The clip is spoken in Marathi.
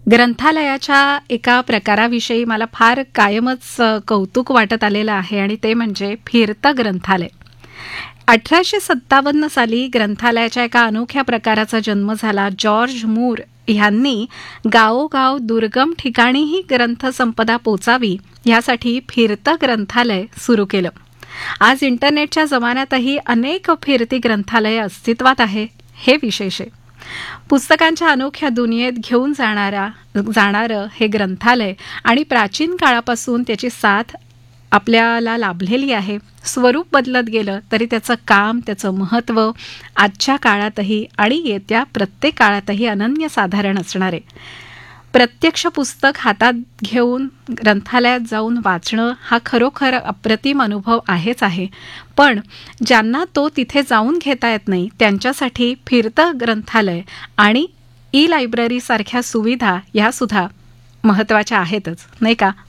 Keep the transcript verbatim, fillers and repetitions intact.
ग्रंथालयाच्या एका प्रकाराविषयी मला फार कायमच अ, कौतुक वाटत आलेलं आहे आणि ते म्हणजे फिरतं ग्रंथालय. अठराशे सत्तावन्न साली ग्रंथालयाच्या एका अनोख्या प्रकाराचा जन्म झाला. जॉर्ज मूर ह्यांनी गावोगाव दुर्गम ठिकाणीही ग्रंथसंपदा पोचावी यासाठी फिरतं ग्रंथालय सुरू केलं. आज इंटरनेटच्या जमान्यातही अनेक फिरती ग्रंथालये अस्तित्वात आहे. हे विशेष आहे. पुस्तकांच्या अनोख्या दुनियेत घेऊन जाणारा जाणारं हे ग्रंथालय आणि प्राचीन काळापासून त्याची साथ आपल्याला लाभलेली आहे. स्वरूप बदलत गेलं तरी त्याचं काम, त्याचं महत्त्व आजच्या काळातही आणि येत्या प्रत्येक काळातही अनन्यसाधारण असणार आहे. प्रत्यक्ष पुस्तक हातात घेऊन ग्रंथालयात जाऊन वाचणं हा खरोखर अप्रतिम अनुभव आहेच आहे. पण ज्यांना तो तिथे जाऊन घेता येत नाही त्यांच्यासाठी फिरतं ग्रंथालय आणि ई लायब्ररी सारख्या सुविधा ह्या सुद्धा महत्त्वाच्या आहेतच, नाही का?